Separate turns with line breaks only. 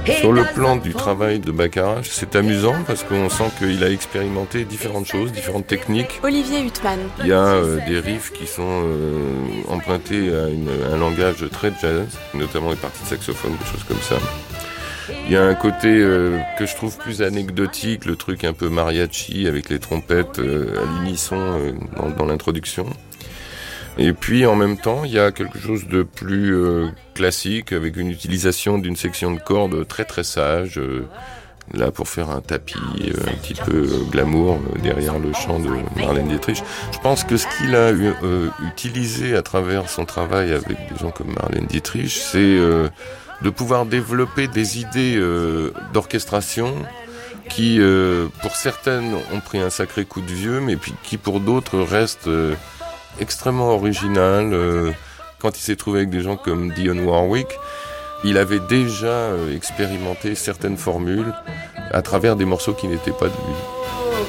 Sur le plan du travail de Baccarat, c'est amusant parce qu'on sent qu'il a expérimenté différentes choses, différentes techniques.
Olivier Huttman.
Il y a des riffs qui sont empruntés à un langage très jazz, notamment les parties de saxophone, des choses comme ça. Il y a un côté que je trouve plus anecdotique, le truc un peu mariachi avec les trompettes à l'unisson dans l'introduction. Et puis en même temps, il y a quelque chose de plus classique avec une utilisation d'une section de cordes très très sage, là pour faire un tapis un petit peu glamour derrière le chant de Marlène Dietrich. Je pense que ce qu'il a utilisé à travers son travail avec des gens comme Marlène Dietrich, c'est de pouvoir développer des idées d'orchestration qui, pour certaines, ont pris un sacré coup de vieux, mais puis qui, pour d'autres, restent extrêmement originales. Quand il s'est trouvé avec des gens comme Dionne Warwick, il avait déjà expérimenté certaines formules à travers des morceaux qui n'étaient pas de lui.